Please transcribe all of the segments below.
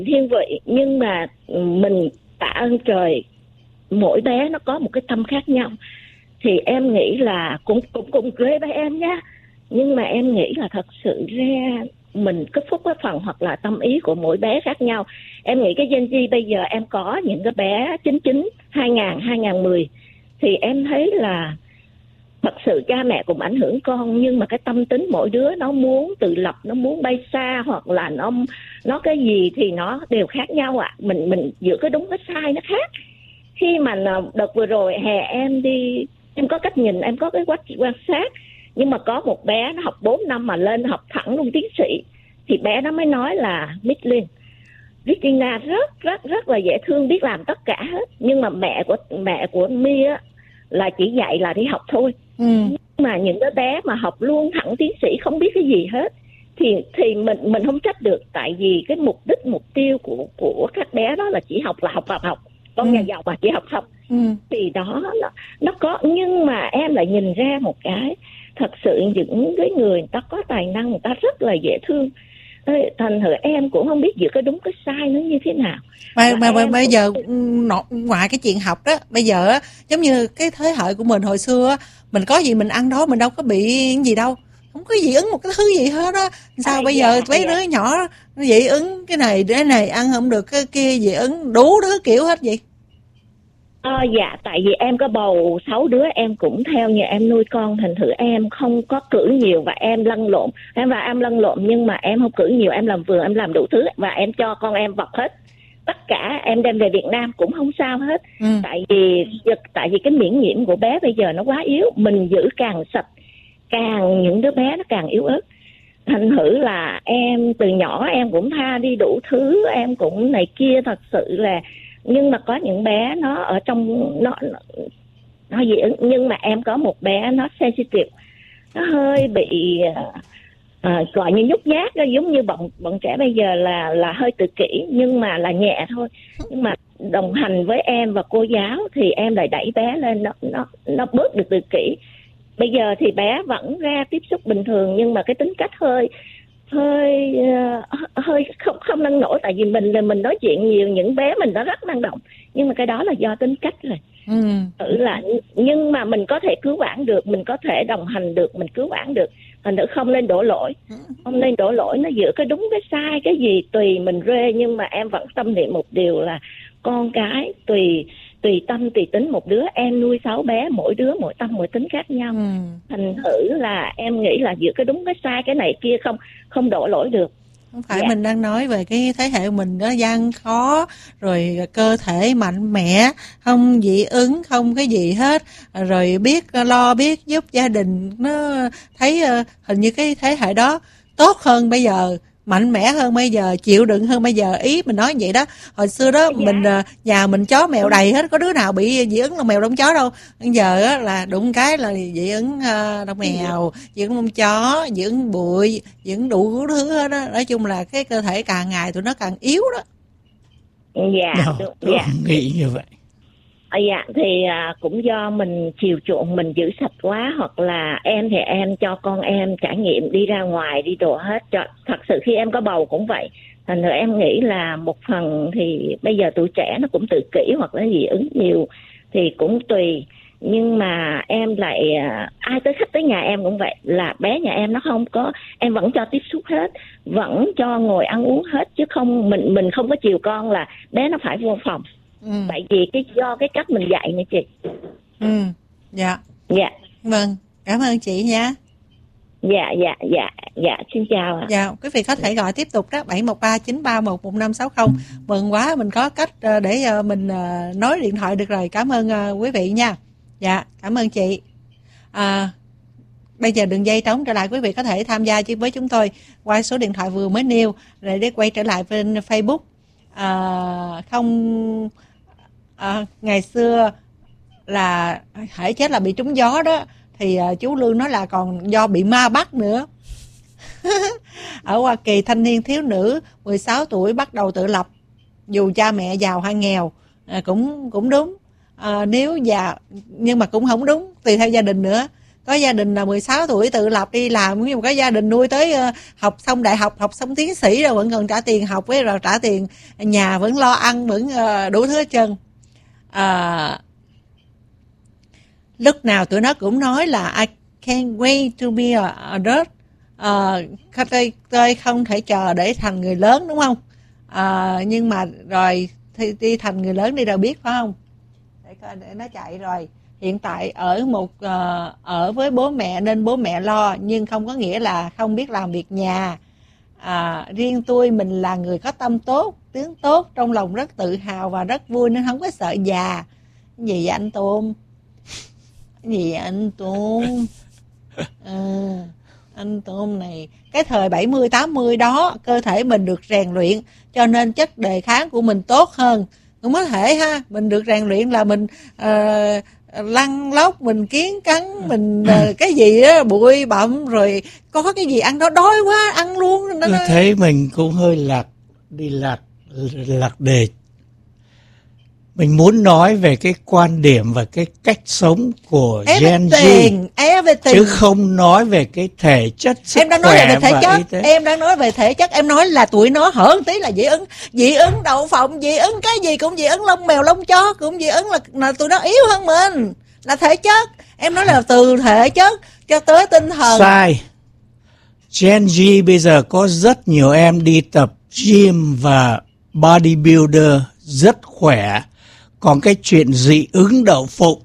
thiên vị, nhưng mà mình tạ ơn trời, mỗi bé nó có một cái tâm khác nhau. Thì em nghĩ là cũng cùng quê với em nha, nhưng mà em nghĩ là thật sự ra mình cái phúc cái phần hoặc là tâm ý của mỗi bé khác nhau. Em nghĩ cái Gen Z bây giờ em có những cái bé 99, 2000, 2010 thì em thấy là thật sự cha mẹ cũng ảnh hưởng con, nhưng mà cái tâm tính mỗi đứa nó muốn tự lập, nó muốn bay xa, hoặc là nó cái gì thì nó đều khác nhau ạ. Mình giữa cái đúng cái sai nó khác. Khi mà đợt vừa rồi hè em đi, em có cách nhìn, em có cái quan sát, nhưng mà có một bé nó học 4 năm mà lên học thẳng luôn tiến sĩ, thì bé nó mới nói là Miss Linh, Regina rất là dễ thương, biết làm tất cả hết, nhưng mà mẹ của My á là chỉ dạy là đi học thôi. Nhưng mà những đứa bé mà học luôn thẳng tiến sĩ không biết cái gì hết thì mình không trách được, tại vì cái mục tiêu của các bé đó là chỉ học là học. Con nhà giàu mà chỉ học. Thì đó nó có, nhưng mà em lại nhìn ra một cái, thật sự những cái người ta có tài năng người ta rất là dễ thương. Thành thử em cũng không biết giữa cái đúng cái sai nó như thế nào. Mà bây giờ ngoài cái chuyện học đó, bây giờ á, giống như cái thế hệ của mình hồi xưa á, mình có gì mình ăn đó, mình đâu có bị gì đâu, không có dị ứng một cái thứ gì hết đó. Sao bây giờ mấy đứa nhỏ nó dị ứng cái này ăn không được, cái kia dị ứng đủ thứ kiểu hết vậy? Dạ, tại vì em có bầu 6 đứa, em cũng theo nhà em nuôi con, thành thử em không có cử nhiều và em lăn lộn. Em lăn lộn nhưng mà em không cử nhiều, em làm vườn, em làm đủ thứ và em cho con em vọc hết. Tất cả em đem về Việt Nam cũng không sao hết. Tại vì cái miễn nhiễm của bé bây giờ nó quá yếu, mình giữ càng sạch, càng những đứa bé nó càng yếu ớt. Thành thử là em từ nhỏ em cũng tha đi đủ thứ, em cũng này kia, thật sự là. Nhưng mà có những bé nó ở trong nó dị ứng, nhưng mà em có một bé nó sensitive, nó hơi bị gọi như nhút nhát, giống như bọn trẻ bây giờ là hơi tự kỷ, nhưng mà là nhẹ thôi. Nhưng mà đồng hành với em và cô giáo thì em lại đẩy bé lên, nó bớt được tự kỷ. Bây giờ thì bé vẫn ra tiếp xúc bình thường, nhưng mà cái tính cách hơi không năng nổ, tại vì mình nói chuyện nhiều, những bé mình nó rất năng động, nhưng mà cái đó là do tính cách rồi. Nhưng mà mình có thể cứu vãn được, mình có thể đồng hành được, mình cứu vãn được. Thành thử không nên đổ lỗi, nó giữa cái đúng cái sai cái gì tùy mình rê. Nhưng mà em vẫn tâm niệm một điều là con cái tùy tâm tùy tính, một đứa em nuôi 6 bé, mỗi đứa mỗi tâm mỗi tính khác nhau. Thành thử là em nghĩ là giữa cái đúng cái sai cái này kia không đổ lỗi được. Không phải mình đang nói về cái thế hệ mình đó gian khó, rồi cơ thể mạnh mẽ, không dị ứng, không cái gì hết, rồi biết lo, biết giúp gia đình. Nó thấy hình như cái thế hệ đó tốt hơn bây giờ, mạnh mẽ hơn bây giờ, chịu đựng hơn bây giờ. Ý mình nói vậy đó. Hồi xưa đó mình nhà mình chó mèo đầy hết, có đứa nào bị dị ứng lông mèo lông chó đâu. Bây giờ á là đụng cái là dị ứng lông mèo, dị ứng lông chó, dị ứng bụi, dị ứng đủ thứ hết đó. Nói chung là cái cơ thể càng ngày tụi nó càng yếu đó. Tôi nghĩ như vậy. Dạ, thì cũng do mình chiều chuộng, mình giữ sạch quá, hoặc là em thì em cho con em trải nghiệm đi ra ngoài, đi đồ hết. Thật sự khi em có bầu cũng vậy. Thành ra em nghĩ là một phần thì bây giờ tụi trẻ nó cũng tự kỷ hoặc là dị ứng nhiều thì cũng tùy. Nhưng mà em lại ai tới khách tới nhà em cũng vậy, là bé nhà em nó không có, em vẫn cho tiếp xúc hết, vẫn cho ngồi ăn uống hết, chứ không mình không có chiều con là bé nó phải vô phòng. Tại vì do cái cách mình dạy nè chị. Dạ. Vâng, cảm ơn chị nha. Dạ, xin chào ạ. Dạ, quý vị có thể gọi tiếp tục đó, 713-931-1560. Mừng quá, mình có cách để mình nói điện thoại được rồi. Cảm ơn quý vị nha. Dạ, cảm ơn chị. Bây giờ đường dây trống trở lại, quý vị có thể tham gia với chúng tôi qua số điện thoại vừa mới nêu, rồi để quay trở lại bên Facebook. Ngày xưa là hễ chết là bị trúng gió đó, thì chú Lương nói là còn do bị ma bắt nữa. Ở Hoa Kỳ, thanh niên thiếu nữ 16 tuổi bắt đầu tự lập, dù cha mẹ giàu hay nghèo. Cũng đúng. Nếu già, nhưng mà cũng không đúng, tùy theo gia đình nữa. Có gia đình là 16 tuổi tự lập đi làm, nhưng mà có gia đình nuôi tới học xong đại học, học xong tiến sĩ rồi vẫn còn trả tiền học với rồi trả tiền nhà, vẫn lo ăn, vẫn đủ thứ hết trơn. Lúc nào tụi nó cũng nói là I can't wait to be an adult. Tôi không thể chờ để thành người lớn, đúng không? Nhưng mà rồi thì đi thành người lớn đi rồi biết, phải không? Để nó chạy rồi. Hiện tại ở với bố mẹ nên bố mẹ lo, nhưng không có nghĩa là không biết làm việc nhà. Riêng tôi, mình là người có tâm tốt, tiếng tốt, trong lòng rất tự hào và rất vui nên không có sợ già. Cái gì vậy anh Tôm? Cái gì vậy anh Tôm? Anh Tôm này, cái thời 70, 80 đó, cơ thể mình được rèn luyện, cho nên chất đề kháng của mình tốt hơn. Cũng có thể ha, mình được rèn luyện là mình lăn lóc, mình kiến cắn, mình cái gì á, bụi bặm, rồi có cái gì ăn đó đói quá, ăn luôn. Tôi thấy mình cũng hơi lạc đề. Mình muốn nói về cái quan điểm và cái cách sống của Gen Z, chứ không nói về cái thể chất, sức em đang nói khỏe về thể chất. y tế. Em đang nói về thể chất. Em nói là tụi nó hở tí là dị ứng đậu phộng, dị ứng cái gì cũng dị ứng, lông mèo lông chó cũng dị ứng, là tụi nó yếu hơn mình, là thể chất. Em nói là từ thể chất cho tới tinh thần. Sai. Gen Z bây giờ có rất nhiều em đi tập gym và bodybuilder rất khỏe. Còn cái chuyện dị ứng đậu phụng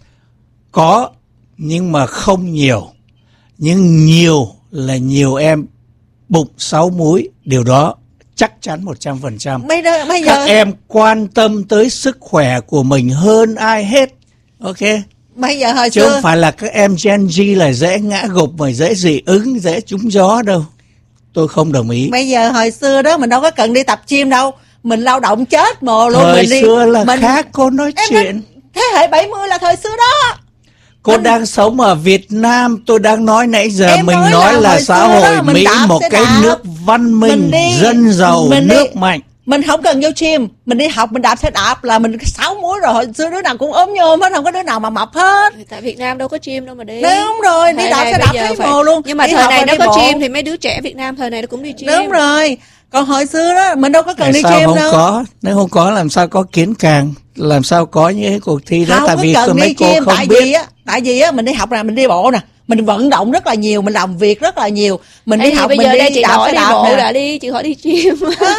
có, nhưng mà không nhiều. Nhưng nhiều là nhiều em bụng 6 múi. Điều đó chắc chắn 100%. Bây giờ các em quan tâm tới sức khỏe của mình hơn ai hết. Ok. Bây giờ hồi chứ xưa không phải là các em Gen Z là dễ ngã gục mà dễ dị ứng, dễ trúng gió đâu. Tôi không đồng ý. Bây giờ hồi xưa đó mình đâu có cần đi tập gym đâu, mình lao động chết mồ luôn. Thời xưa là khác, cô nói chuyện. Thế hệ 70 là thời xưa đó. Cô đang sống ở Việt Nam, tôi đang nói nãy giờ mình nói là xã hội Mỹ một cái nước văn minh, dân giàu, nước mạnh. Mình không cần vô gym, mình đi học mình đạp xe đạp là mình 6 múi rồi. Hồi xưa đứa nào cũng ốm nhôm hết, không có đứa nào mà mập hết. Tại Việt Nam đâu có gym đâu mà đi. Đúng rồi, đi đạp xe đạp thấy mồ luôn. Nhưng mà thời này nó có gym thì mấy đứa trẻ Việt Nam thời này nó cũng đi gym. Đúng rồi. Còn hồi xưa đó mình đâu có cần đi gym đâu. Có, nếu không có làm sao có Kiến Càng, làm sao có những cái cuộc thi đó. Không tại vì mấy cô không biết. Tại vì mình đi học là mình đi bộ nè, mình vận động rất là nhiều, mình làm việc rất là nhiều. Mình đi học, bây mình giờ đi đây chị đạp hỏi xe đi đạp bộ nè. là đi, chị hỏi đi gym.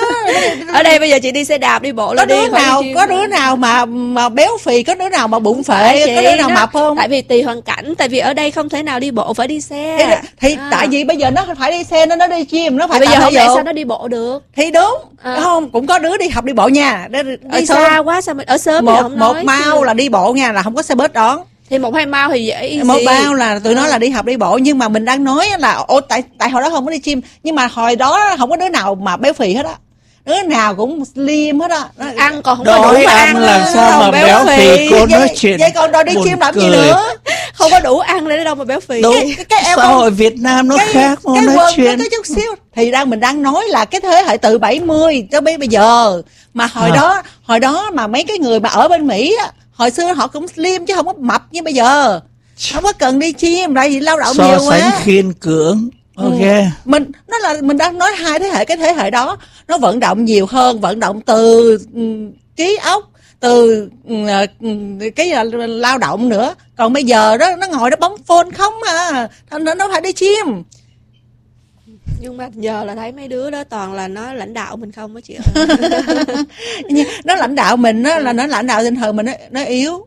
Ở đây bây giờ chị đi xe đạp đi bộ là đi. Có đứa nào mà béo phì, có đứa nào mà bụng phệ, có đứa nào mập không? Tại vì tùy hoàn cảnh, tại vì ở đây không thể nào đi bộ, phải đi xe. Thì tại vì bây giờ nó phải đi xe, nó đi gym, nó phải bây giờ không lẽ sao nó đi bộ được? Thì đúng. Không, cũng có đứa đi học đi bộ nha. Đi xa quá sao mình ở sớm thì không nói. Một mile là đi bộ nha, là không có xe bus đón. Thì 1-2 mile thì dễ easy. 1 mile là tụi nó là đi học đi bộ, nhưng mà mình đang nói là tại hồi đó không có đi gym, nhưng mà hồi đó không có đứa nào mà béo phì hết á. Đứa nào cũng slim hết á. Ăn còn không có đủ ăn làm sao mà béo phì. Cô nói chuyện vậy còn đòi đi gym làm gì nữa? Không có đủ ăn để đâu mà béo phì. Đúng, xã hội Việt Nam nó khác mà nói chuyện. Cái chút xíu. Thì mình đang nói là cái thế hệ từ 70 cho bây giờ. Mà hồi đó mà mấy cái người mà ở bên Mỹ á, hồi xưa họ cũng slim chứ không có mập như bây giờ. Không có cần đi gym, tại vì lao động nhiều quá. So sánh khiên cưỡng. Ok. Mình đang nói hai thế hệ, cái thế hệ đó nó vận động nhiều hơn, vận động từ trí óc, từ cái lao động nữa. Còn bây giờ đó nó ngồi nó bấm phone không à, thành ra nó phải đi gym. Nhưng mà giờ là thấy mấy đứa đó toàn là nó lãnh đạo mình không á chị ơi. Nó lãnh đạo mình á, là nó lãnh đạo tinh thần mình, nó yếu.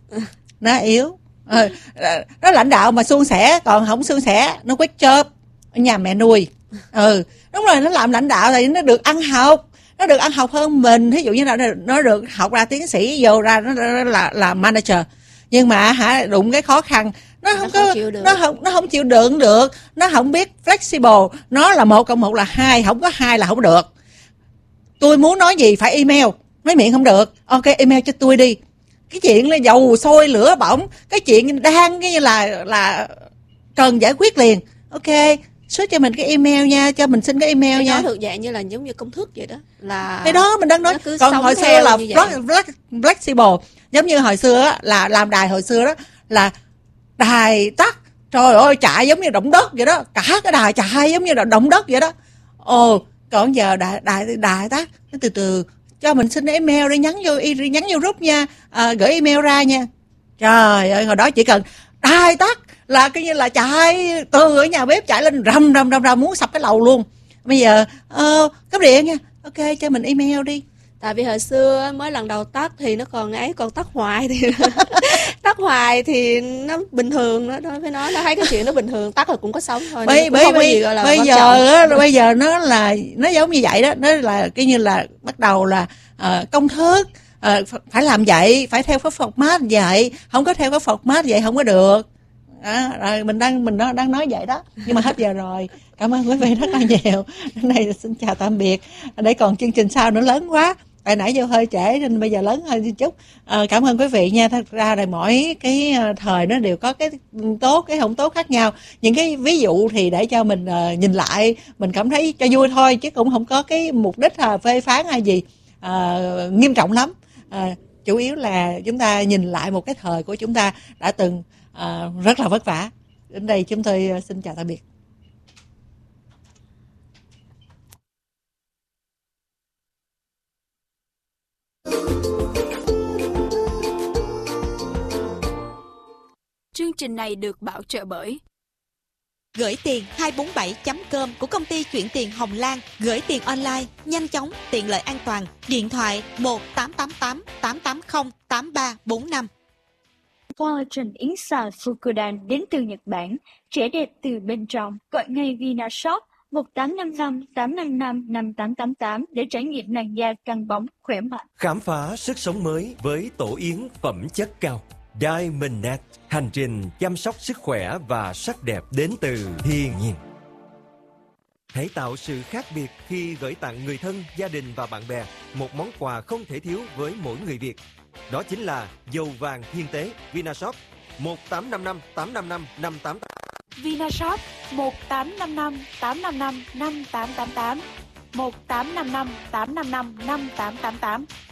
Nó lãnh đạo mà suôn sẻ, còn không suôn sẻ nó quét chớp ở nhà mẹ nuôi. Đúng rồi, nó làm lãnh đạo thì nó được ăn học, nó được ăn học hơn mình. Ví dụ như là nó được học ra tiến sĩ, vô ra nó là manager, nhưng mà đụng cái khó khăn nó không chịu đựng được, nó không biết flexible, nó là 1 cộng 1 là 2, không có 2 là không được. Tôi muốn nói gì phải email, nói miệng không được, ok email cho tôi đi. Cái chuyện là dầu sôi lửa bỏng, cái chuyện đang như là cần giải quyết liền, ok xuất cho mình cái email nha, cho mình xin cái email nha. Nó thuộc dạng như là giống như công thức vậy đó, là cái đó mình đang nói. Còn hồi xưa là flexible, giống như hồi xưa là làm đài, hồi xưa đó là đài tắt Trời ơi, chạy giống như động đất vậy đó, cả cái đài chạy giống như là động đất vậy đó. Còn giờ đại tá từ từ cho mình xin email đi, nhắn vô group nha, gửi email ra nha. Trời ơi, hồi đó chỉ cần đài tắt là coi như là chạy từ ở nhà bếp chạy lên rầm muốn sập cái lầu luôn. Bây giờ cấp điện nha, ok cho mình email đi. Tại vì hồi xưa mới lần đầu tắt thì nó còn còn tắt hoài thì tắt hoài thì nó bình thường đó, đối với nó thấy cái chuyện nó bình thường, tắt rồi cũng có sống thôi. Bây giờ nó giống như vậy đó, nó là cái như là bắt đầu là công thức, phải làm vậy, phải theo cái format vậy, không có theo cái format vậy không có được. Rồi mình đang nói vậy đó, nhưng mà hết giờ rồi. Cảm ơn quý vị rất là nhiều. Đến đây xin chào tạm biệt. Để còn chương trình sau nữa lớn quá, tại nãy giờ hơi trễ nên bây giờ lớn hơn chút. Cảm ơn quý vị nha. Thật ra là mỗi cái thời nó đều có cái tốt, cái không tốt khác nhau. Những cái ví dụ thì để cho mình nhìn lại, mình cảm thấy cho vui thôi, chứ cũng không có cái mục đích phê phán hay gì nghiêm trọng lắm. Chủ yếu là chúng ta nhìn lại một cái thời của chúng ta đã từng rất là vất vả. Đến đây chúng tôi xin chào tạm biệt. Chương trình này được bảo trợ bởi Gửi tiền 247.com của công ty chuyển tiền Hồng Lan. Gửi tiền online, nhanh chóng, tiện lợi, an toàn. Điện thoại 1888 880 8345. Collagen yến xào Fukudan đến từ Nhật Bản, trẻ đẹp từ bên trong. Gọi ngay Vinashop 1855 855 5888 để trải nghiệm làn da căng bóng, khỏe mạnh. Khám phá sức sống mới với tổ yến phẩm chất cao. Diamond Net, hành trình chăm sóc sức khỏe và sắc đẹp đến từ thiên nhiên. Hãy tạo sự khác biệt khi gửi tặng người thân, gia đình và bạn bè một món quà không thể thiếu với mỗi người Việt. Đó chính là dầu vàng thiên tế Vinashop 1855 855 5888. Vinashop 1855 855 5888 1855 855 5888.